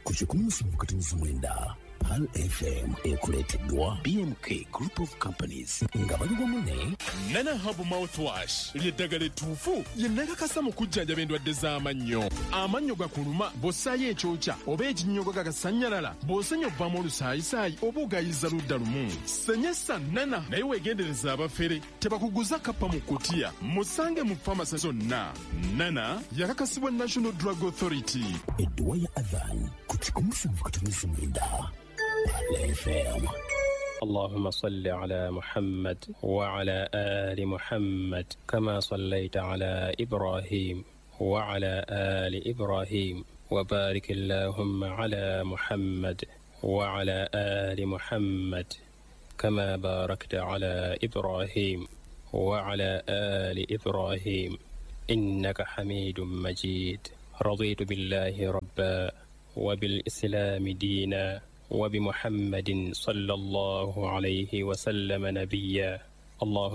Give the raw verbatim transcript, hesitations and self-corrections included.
ku kikumi na ssatu mwenda Pal F M ekuleeteddwa B M K Group of Companies nga bali wamu ne Nana Hub Mouthwash ly'eddagala ettuufu lye nnakakasa mu kujjanjaba endwadde z'amannyo. Amannyo gakuluma bw'ossaayo ekyokya oba ekinnyogo gagasannyalala bw'osenya ovaamu olusaayisaayi oba ogayiza ludda lumu. Senyesa Nana naye weegendereza abafere tebakuguza kappa mu kkutiya. Musange mu famasi zonna. Nana yakakasibwa National Drug Authority. Edduwa ya Adhan ku kikumi na ssatu mwenda Pal F M. اللهم صل على محمد وعلى آل محمد كما صليت على إبراهيم وعلى آل إبراهيم وبارك اللهم على محمد وعلى آل محمد كما باركت على إبراهيم وعلى آل إبراهيم إنك حميد مجيد. رضيت بالله ربا وبالإسلام دينا وبمحمد صلى الله عليه وسلم نبيا. اللهم